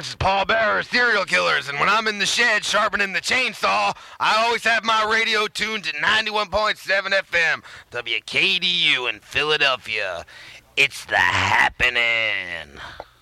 this is Paul Bearer, Serial Killers, and when I'm in the shed sharpening the chainsaw, I always have my radio tuned to 91.7 FM, WKDU in Philadelphia. It's the happening.